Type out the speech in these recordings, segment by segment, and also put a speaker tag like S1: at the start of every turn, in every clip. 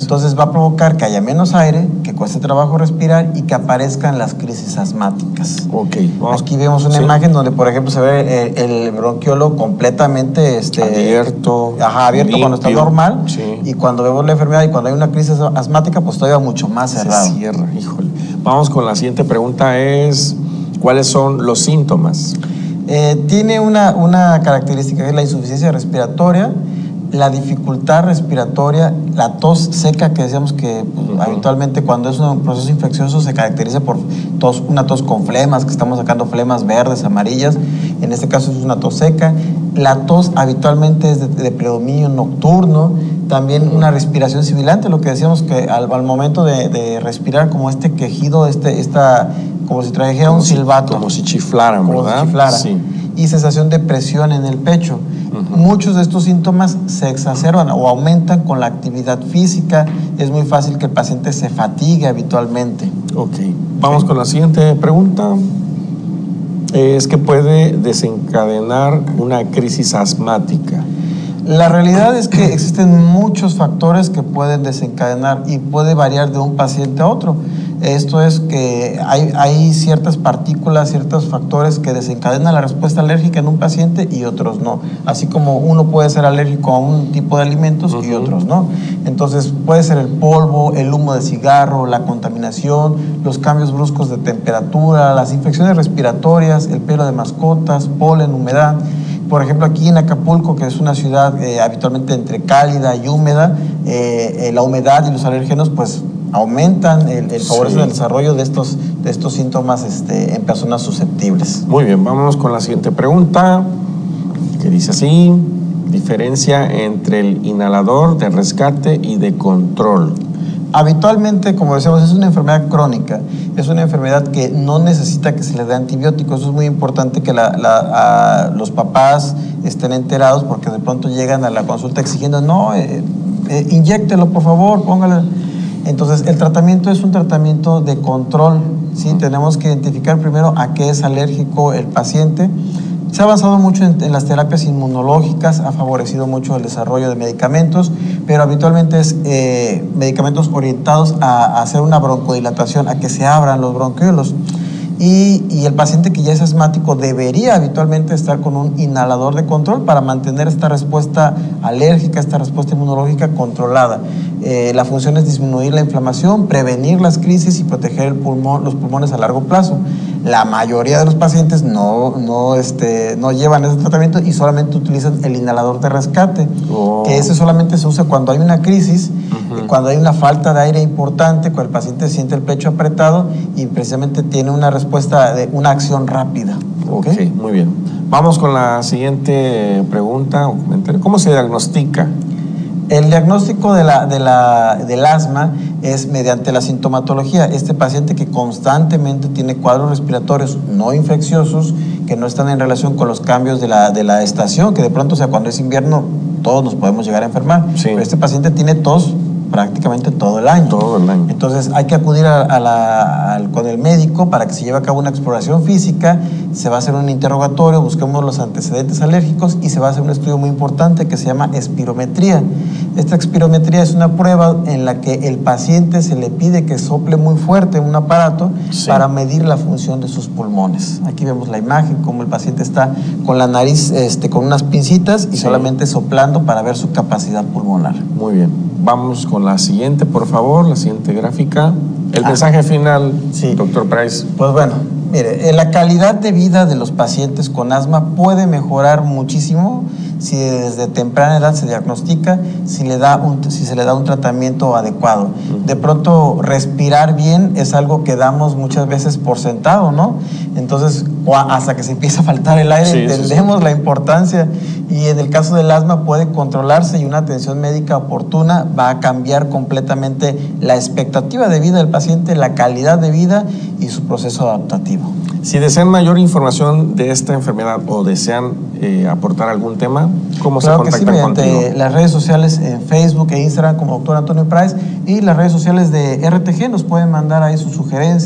S1: Entonces va a provocar que haya menos aire, que cueste trabajo respirar y que aparezcan las crisis asmáticas. Aquí vemos una imagen donde, por ejemplo, se ve el bronquiolo completamente
S2: abierto,
S1: abierto cuando está normal, y cuando vemos la enfermedad y cuando hay una crisis asmática, pues todavía mucho más cerrado.
S2: Se cierra, híjole. Vamos con la siguiente pregunta, ¿cuáles son los síntomas?
S1: Tiene una característica, que es la insuficiencia respiratoria, la dificultad respiratoria, la tos seca, que decíamos que habitualmente cuando es un proceso infeccioso se caracteriza por una tos con flemas, que estamos sacando flemas verdes, amarillas. En este caso es una tos seca. La tos habitualmente es de predominio nocturno. También una respiración sibilante, lo que decíamos que al momento de respirar, como este quejido, como si trajera un silbato.
S2: Como si chiflaran, ¿verdad?
S1: Sí. Y sensación de presión en el pecho. Muchos de estos síntomas se exacerban o aumentan con la actividad física. Es muy fácil que el paciente se fatigue habitualmente.
S2: Vamos con la siguiente pregunta. Es que puede desencadenar una crisis asmática.
S1: La realidad es que existen muchos factores que pueden desencadenar y puede variar de un paciente a otro. Esto es que hay ciertas partículas, ciertos factores que desencadenan la respuesta alérgica en un paciente y otros no. Así como uno puede ser alérgico a un tipo de alimentos y otros no. Entonces puede ser el polvo, el humo de cigarro, la contaminación, los cambios bruscos de temperatura, las infecciones respiratorias, el pelo de mascotas, polen, humedad. Por ejemplo, aquí en Acapulco, que es una ciudad habitualmente entre cálida y húmeda, la humedad y los alérgenos pues aumentan favorecen el desarrollo de estos síntomas en personas susceptibles.
S2: Muy bien, vámonos con la siguiente pregunta, que dice así: diferencia entre el inhalador de rescate y de control.
S1: Habitualmente, como decíamos, es una enfermedad crónica, es una enfermedad que no necesita que se le dé antibióticos. Eso es muy importante que los papás estén enterados, porque de pronto llegan a la consulta exigiendo, inyéctelo por favor, póngale. Entonces, el tratamiento es un tratamiento de control, ¿sí? Tenemos que identificar primero a qué es alérgico el paciente. Se ha avanzado mucho en las terapias inmunológicas, ha favorecido mucho el desarrollo de medicamentos, pero habitualmente es medicamentos orientados a hacer una broncodilatación, a que se abran los bronquiolos. Y el paciente que ya es asmático debería habitualmente estar con un inhalador de control para mantener esta respuesta alérgica, esta respuesta inmunológica controlada. La función es disminuir la inflamación, prevenir las crisis y proteger los pulmones a largo plazo. La mayoría de los pacientes no llevan ese tratamiento y solamente utilizan el inhalador de rescate, que ese solamente se usa cuando hay una crisis, cuando hay una falta de aire importante, cuando el paciente siente el pecho apretado y precisamente tiene una respuesta de una acción rápida.
S2: Muy bien. Vamos con la siguiente pregunta o comentario. ¿Cómo se diagnostica?
S1: El diagnóstico del asma es mediante la sintomatología. Este paciente que constantemente tiene cuadros respiratorios no infecciosos, que no están en relación con los cambios de la estación, que de pronto, cuando es invierno, todos nos podemos llegar a enfermar. Sí. Pero este paciente tiene tos prácticamente todo el año. Entonces hay que acudir con el médico para que se lleve a cabo una exploración física, se va a hacer un interrogatorio, busquemos los antecedentes alérgicos y se va a hacer un estudio muy importante que se llama espirometría. Esta espirometría es una prueba en la que el paciente se le pide que sople muy fuerte un aparato para medir la función de sus pulmones. Aquí vemos la imagen, como el paciente está con la nariz con unas pincitas y solamente soplando para ver su capacidad pulmonar.
S2: Muy bien. Vamos con la siguiente, por favor, la siguiente gráfica. El mensaje final, doctor Price.
S1: Pues bueno, mire, la calidad de vida de los pacientes con asma puede mejorar muchísimo si desde temprana edad se diagnostica, si se le da un tratamiento adecuado. De pronto, respirar bien es algo que damos muchas veces por sentado, ¿no? Entonces, hasta que se empieza a faltar el aire, entendemos la importancia. Y en el caso del asma puede controlarse y una atención médica oportuna va a cambiar completamente la expectativa de vida del paciente, la calidad de vida y su proceso adaptativo.
S2: Si desean mayor información de esta enfermedad o desean aportar algún tema, ¿cómo se contactan contigo?
S1: Mediante las redes sociales en Facebook e Instagram como Dr. Antonio Price, y las redes sociales de RTG nos pueden mandar ahí sus sugerencias,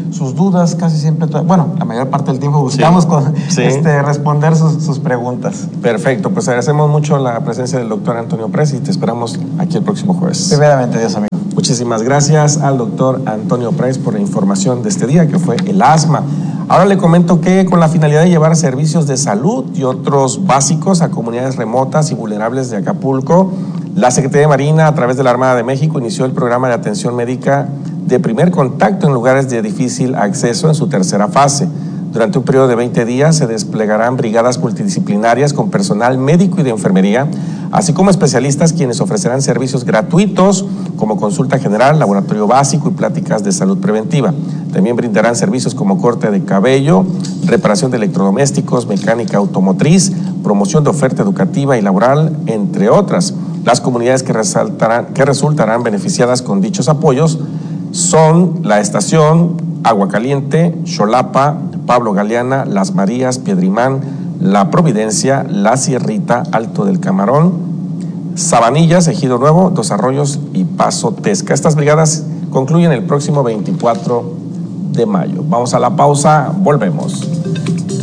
S1: sus dudas, casi siempre, bueno, la mayor parte del tiempo buscamos responder sus preguntas.
S2: Perfecto, pues agradecemos mucho la presencia del doctor Antonio Press y te esperamos aquí el próximo jueves.
S1: Primeramente, Dios, amigo.
S2: Muchísimas gracias al doctor Antonio Press por la información de este día, que fue el asma. Ahora le comento que con la finalidad de llevar servicios de salud y otros básicos a comunidades remotas y vulnerables de Acapulco, la Secretaría de Marina, a través de la Armada de México, inició el programa de atención médica de primer contacto en lugares de difícil acceso en su tercera fase. Durante un periodo de 20 días se desplegarán brigadas multidisciplinarias con personal médico y de enfermería, así como especialistas quienes ofrecerán servicios gratuitos como consulta general, laboratorio básico y pláticas de salud preventiva. También brindarán servicios como corte de cabello, reparación de electrodomésticos, mecánica automotriz, promoción de oferta educativa y laboral, entre otras. Las comunidades que resultarán beneficiadas con dichos apoyos son La Estación, Agua Caliente, Xolapa, Pablo Galeana, Las Marías, Piedrimán, La Providencia, La Sierrita, Alto del Camarón, Sabanillas, Ejido Nuevo, Dos Arroyos y Paso Tesca. Estas brigadas concluyen el próximo 24 de mayo. Vamos a la pausa, volvemos.